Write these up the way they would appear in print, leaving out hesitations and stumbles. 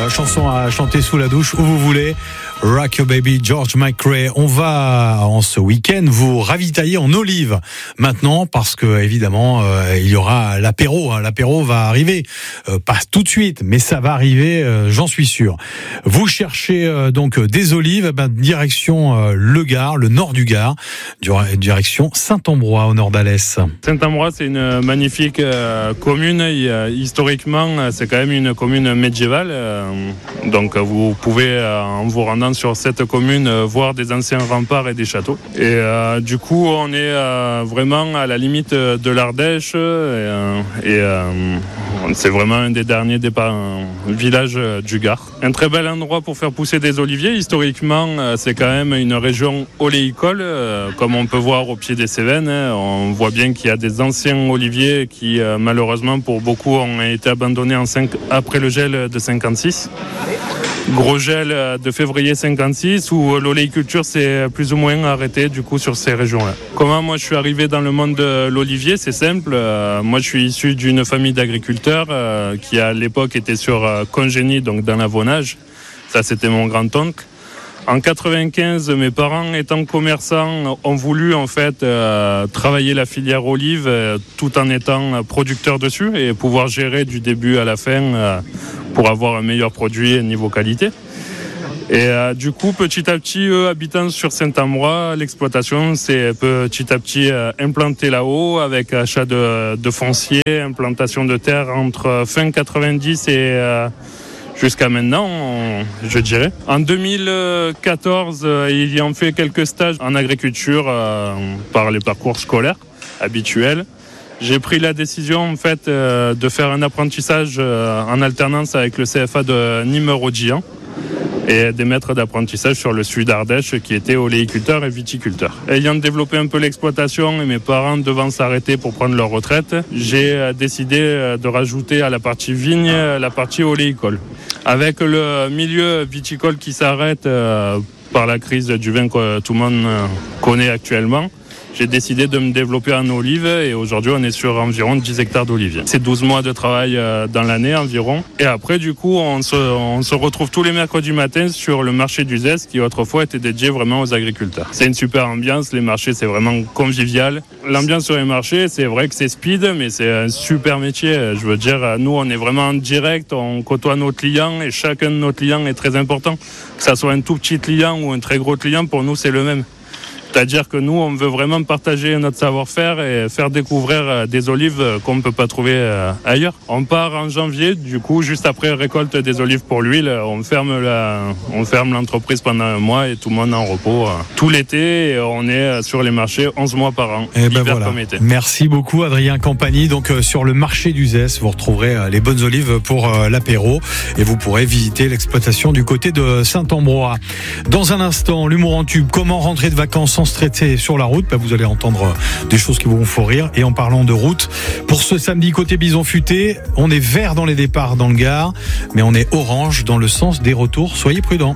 chanson à chanter sous la douche où vous voulez. Rock Your Baby, George McRae. On va, en ce week-end, vous ravitailler en olives maintenant parce que, évidemment, il y aura l'apéro. L'apéro va arriver. Pas tout de suite, mais ça va arriver, j'en suis sûr. Vous cherchez donc des olives, direction le Gard, le nord du Gard, direction Saint-Ambrois, au nord d'Alès. Saint-Ambrois, c'est une magnifique commune. Historiquement, c'est quand même une commune médiévale. Donc, vous pouvez, en vous rendant sur cette commune, voir des anciens remparts et des châteaux. Et du coup, on est vraiment à la limite de l'Ardèche. C'est vraiment un des derniers villages du Gard. Un très bel endroit pour faire pousser des oliviers. Historiquement, c'est quand même une région oléicole, comme on peut voir au pied des Cévennes. On voit bien qu'il y a des anciens oliviers qui, malheureusement, pour beaucoup, ont été abandonnés après le gel de 56. Gros gel de février 56 où l'oléiculture s'est plus ou moins arrêtée du coup sur ces régions-là. Comment moi je suis arrivé dans le monde de l'olivier? C'est simple. Moi je suis issu d'une famille d'agriculteurs qui à l'époque était sur Congénie, donc dans l'avonnage. Ça c'était mon grand-oncle. En 95, mes parents étant commerçants ont voulu en fait travailler la filière olive tout en étant producteurs dessus et pouvoir gérer du début à la fin pour avoir un meilleur produit niveau qualité. Et du coup, petit à petit, eux habitant sur Saint-Ambrois, l'exploitation s'est petit à petit implantée là-haut avec achat de foncier, implantation de terre entre fin 90 et jusqu'à maintenant, je dirais. En 2014, ils ont fait quelques stages en agriculture par les parcours scolaires habituels. J'ai pris la décision en fait de faire un apprentissage en alternance avec le CFA de Nîmes-Rodillan et des maîtres d'apprentissage sur le sud d'Ardèche qui étaient oléiculteurs et viticulteurs. Ayant développé un peu l'exploitation et mes parents devant s'arrêter pour prendre leur retraite, j'ai décidé de rajouter à la partie vigne la partie oléicole. Avec le milieu viticole qui s'arrête par la crise du vin que tout le monde connaît actuellement, j'ai décidé de me développer en olive et aujourd'hui on est sur environ 10 hectares d'oliviers. C'est 12 mois de travail dans l'année environ. Et après du coup on se retrouve tous les mercredis matins sur le marché du Zès qui autrefois était dédié vraiment aux agriculteurs. C'est une super ambiance, les marchés c'est vraiment convivial. L'ambiance sur les marchés c'est vrai que c'est speed mais c'est un super métier. Je veux dire nous on est vraiment en direct, on côtoie nos clients et chacun de nos clients est très important. Que ça soit un tout petit client ou un très gros client, pour nous c'est le même. C'est-à-dire que nous, on veut vraiment partager notre savoir-faire et faire découvrir des olives qu'on ne peut pas trouver ailleurs. On part en janvier, du coup, juste après récolte des olives pour l'huile, on ferme l'entreprise pendant un mois et tout le monde est en repos tout l'été. Et on est sur les marchés 11 mois par an, hiver voilà. Comme été. Merci beaucoup Adrien Campagny. Donc sur le marché du Zès, vous retrouverez les bonnes olives pour l'apéro et vous pourrez visiter l'exploitation du côté de Saint-Ambrois. Dans un instant, l'humour en tube, comment rentrer de vacances sans stresser sur la route, vous allez entendre des choses qui vous font rire. Et en parlant de route, pour ce samedi côté Bison Futé, on est vert dans les départs dans le Gard, mais on est orange dans le sens des retours. Soyez prudents.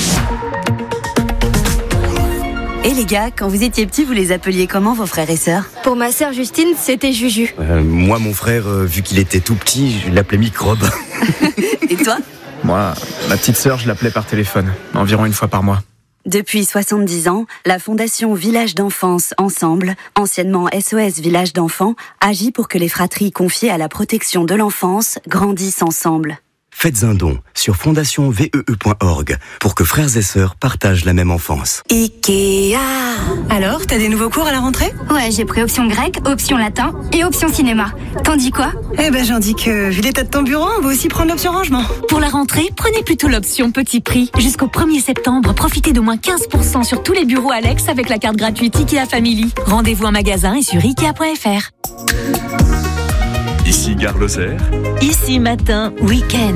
Et les gars, quand vous étiez petits, vous les appeliez comment vos frères et sœurs? Pour ma sœur Justine, c'était Juju. Moi, mon frère, vu qu'il était tout petit, je l'appelais Microbe. Et toi? Moi, ma petite sœur, je l'appelais par téléphone, environ une fois par mois. Depuis 70 ans, la Fondation Village d'Enfance Ensemble, anciennement SOS Village d'Enfants, agit pour que les fratries confiées à la protection de l'enfance grandissent ensemble. Faites un don sur fondationvee.org pour que frères et sœurs partagent la même enfance. Ikea. Alors, t'as des nouveaux cours à la rentrée? Ouais, j'ai pris option grec, option latin et option cinéma. T'en dis quoi? J'en dis que, vu l'état de ton bureau, on va aussi prendre l'option rangement. Pour la rentrée, prenez plutôt l'option petit prix. Jusqu'au 1er septembre, profitez d'au moins 15% sur tous les bureaux Alex avec la carte gratuite Ikea Family. Rendez-vous en magasin et sur Ikea.fr. Ici Gare Lozère. Ici Matin, week-end.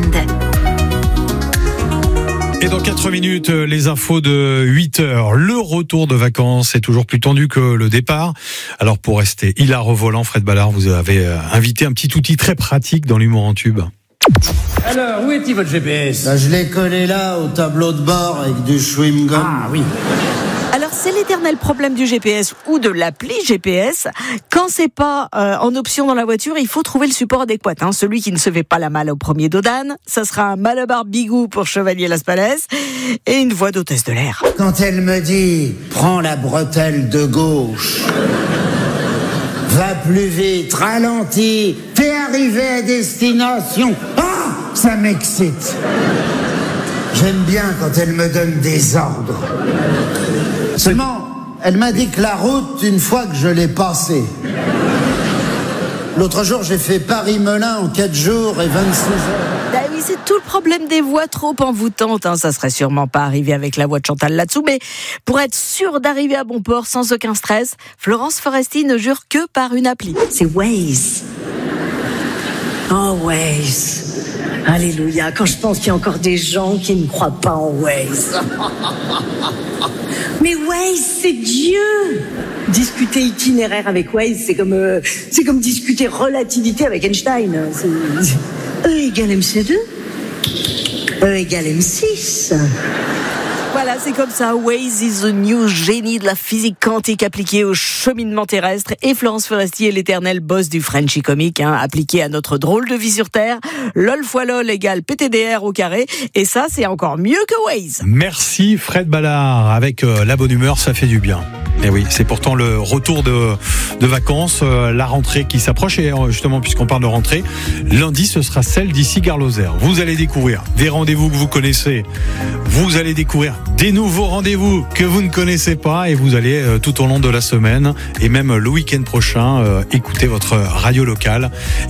Et dans 4 minutes, les infos de 8h. Le retour de vacances est toujours plus tendu que le départ. Alors pour rester hilar au volant, Fred Ballard, vous avez invité un petit outil très pratique dans l'humour en tube. Alors, où est-il votre GPS? Je l'ai collé là, au tableau de bord, avec du chewing-gum. Ah oui. Alors c'est l'éternel problème du GPS ou de l'appli GPS. Quand c'est pas en option dans la voiture, il faut trouver le support adéquat. Celui qui ne se fait pas la malle au premier dos d'âne, ça sera un Malabar Bigou pour Chevalier Las Palais et une voix d'hôtesse de l'air. Quand elle me dit « Prends la bretelle de gauche », va plus vite, ralentis, fais arriver à destination. Ah, ça m'excite. J'aime bien quand elle me donne des ordres. Seulement, elle m'indique la route une fois que je l'ai passée. L'autre jour, j'ai fait Paris-Melun en 4 jours et 26 heures. Ah oui, c'est tout le problème des voies trop envoûtantes. Ça serait sûrement pas arrivé avec la voix de Chantal là-dessous, mais pour être sûr d'arriver à bon port sans aucun stress, Florence Foresti ne jure que par une appli. C'est Waze. Oh, Waze. Alléluia. Quand je pense qu'il y a encore des gens qui ne croient pas en Waze. Mais Waze, c'est Dieu. Discuter itinéraire avec Waze, c'est comme discuter relativité avec Einstein. E égale MC2, E égale M6. Voilà, c'est comme ça. Waze is the new génie de la physique quantique appliquée au cheminement terrestre. Et Florence Foresti est l'éternel boss du Frenchy comique, appliqué à notre drôle de vie sur Terre. LOL fois LOL égale PTDR au carré. Et ça, c'est encore mieux que Waze. Merci Fred Ballard. Avec la bonne humeur, ça fait du bien. Et oui, c'est pourtant le retour de vacances, la rentrée qui s'approche. Et justement, puisqu'on parle de rentrée, lundi, ce sera celle d'ici Gare-Lozère. Vous allez découvrir des rendez-vous que vous connaissez. Vous allez découvrir des nouveaux rendez-vous que vous ne connaissez pas. Et vous allez, tout au long de la semaine, et même le week-end prochain, écouter votre radio locale.